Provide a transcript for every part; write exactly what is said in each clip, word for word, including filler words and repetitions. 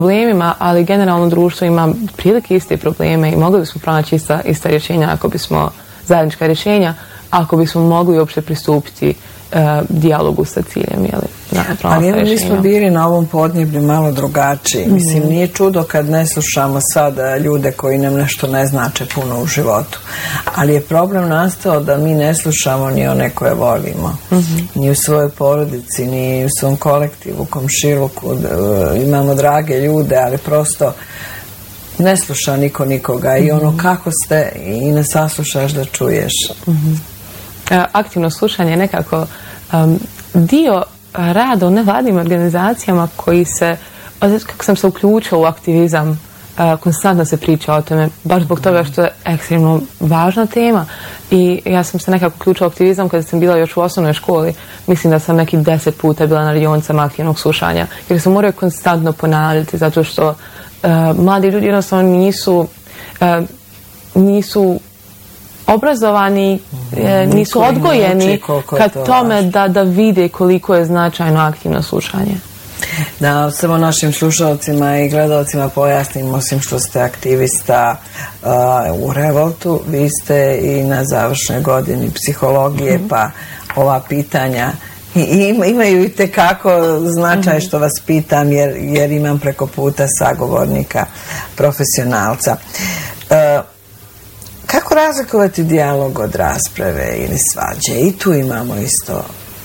problemima, ali generalno društvo ima prilike iste probleme i mogli bismo pronaći ista, ista rješenja ako bismo zajednička rješenja, ako bismo mogli uopšte pristupiti uh, dijalogu sa ciljem. Jeli, na, ali evo mi smo bili na ovom podneblju malo drugačiji. Mm-hmm. Mislim, nije čudo kad ne slušamo sada ljude koji nam nešto ne znače puno u životu. Ali je problem nastao da mi ne slušamo ni one koje volimo. Mm-hmm. Ni u svojoj porodici, ni u svom kolektivu, komšiluku. Imamo drage ljude, ali prosto ne sluša niko nikoga. I ono kako ste i ne saslušaš da čuješ. Mm-hmm. Aktivno slušanje je nekako um, dio rada u nevladnim organizacijama koji se, kako sam se uključila u aktivizam, uh, konstantno se priča o tome, baš zbog toga što je ekstremno važna tema. I ja sam se nekako uključila u aktivizam kada sam bila još u osnovnoj školi. Mislim da sam neki deset puta bila na radionicama aktivnog slušanja, jer se moraju konstantno ponavljati, zato što uh, mladi ljudi jednostavno nisu uh, nisu obrazovani, e, nisu odgojeni ka tome da, da vide koliko je značajno aktivno slušanje. Da, samo našim slušalcima i gledalcima pojasnim, osim što ste aktivista uh, u Revoltu, vi ste i na završnoj godini psihologije, mm-hmm. pa ova pitanja i, i imaju i tekako značaj što vas pitam, jer, jer imam preko puta sagovornika, profesionalca. Uh, Kako razlikovati dijalog od rasprave ili svađe? I tu imamo isto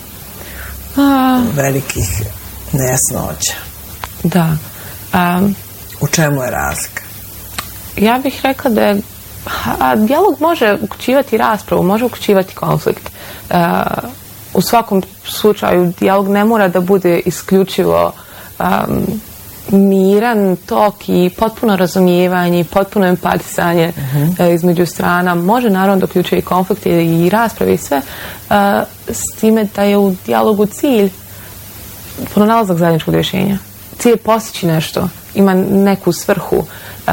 a, velikih nejasnoća. Da. Um, U čemu je razlika? Ja bih rekla da je, a, dijalog može uključivati raspravu, može uključivati konflikt. A, u svakom slučaju dijalog ne mora da bude isključivo um, miran tok i potpuno razumijevanje i potpuno empatisanje uh-huh. između strana. Može naravno da uključuje i konflikte i rasprave i sve, uh, s time da je u dijalogu cilj pronalazak zajedničkog rješenja. Cilj je postići nešto, ima neku svrhu. Um,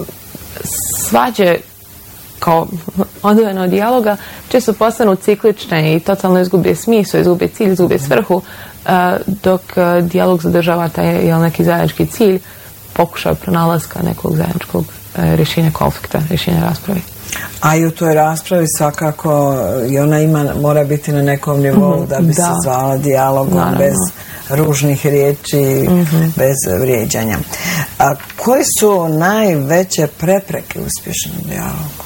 svađe kao odvojeno od dijaloga često postanu ciklične i totalno izgube smisao, izgube cilj, izgube svrhu, uh, dok uh, dijalog zadržava taj jel, neki zajednički cilj, pokušaj pronalaska nekog zajedničkog uh, rješenja konflikta, rješenja rasprave. A i u toj raspravi svakako i ona ima, mora biti na nekom nivou mm-hmm, da bi da. se zvala dijalogom Naravno. bez ružnih riječi, mm-hmm. bez vrijeđanja. A koje su najveće prepreke uspješnom dijalogu?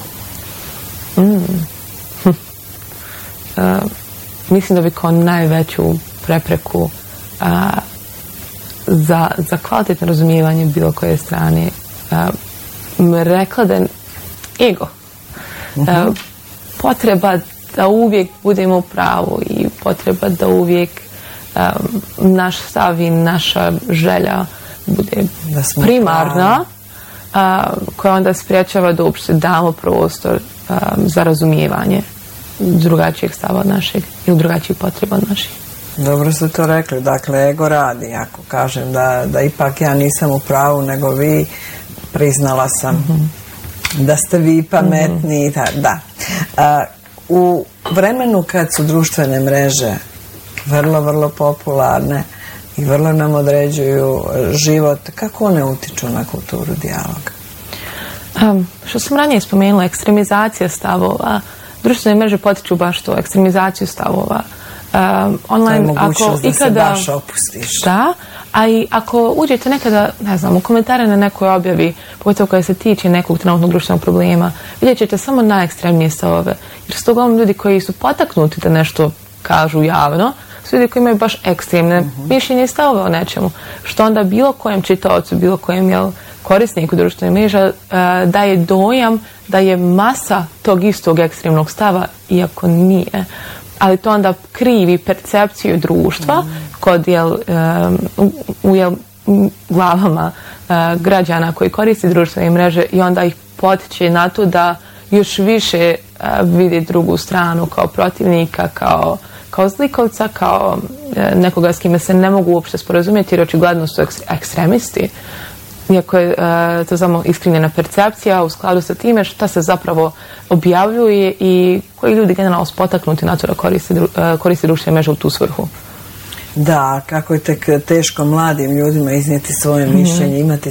Mm. uh, mislim da bi kao najveću prepreku uh, za, za kvalitetno razumijevanje bilo koje strane uh, rekla da je ego. Uh-huh. Uh, potreba da uvijek budemo u pravu i potreba da uvijek um, naš stav i naša želja bude primarna, uh, koja onda spriječava da uopšte damo prostor um, za razumijevanje drugačijeg stava od našeg ili drugačijih potreba od naših. Dobro ste to rekli, dakle ego radi. Ako kažem da, da ipak ja nisam u pravu nego vi, priznala sam mm-hmm. da ste vi pametni, mm-hmm. da. A, u vremenu kad su društvene mreže vrlo, vrlo popularne i vrlo nam određuju život, kako one utiču na kulturu dijaloga? Um, što sam ranije spomenula, ekstremizacija stavova, društvene mreže potiču baš to, ekstremizaciju stavova. Um, online, to je mogućnost ako da se ikada, baš opustiš. Da, a i ako uđete nekada, ne znam, u komentare na nekoj objavi, pogotovo koja se tiče nekog trenutnog društvenog problema, vidjet ćete samo najekstremnije stavove. Jer su to uglavnom ljudi koji su potaknuti da nešto kažu javno, su ljudi koji imaju baš ekstremne uh-huh. mišljenje i stavove o nečemu. Što onda bilo kojem čitaocu, bilo kojem jel, korisniku društvenih mreža uh, daje dojam da je masa tog istog ekstremnog stava, iako nije. Ali to onda krivi percepciju društva mm. kod jel, um, u jel, glavama uh, građana koji koriste društvene mreže i onda ih potiče na to da još više uh, vidi drugu stranu kao protivnika, kao, kao zlikovca, kao uh, nekoga s kime se ne mogu uopšte sporazumjeti jer očigledno su ekstremisti. Iako je uh, to samo iskrivljena percepcija u skladu sa time šta se zapravo objavljuje i koji ljudi generalno spotaknuti na to da koriste, uh, koriste društvene mreže u tu svrhu. Da, kako je tek teško mladim ljudima iznijeti svoje mm-hmm. mišljenje, imati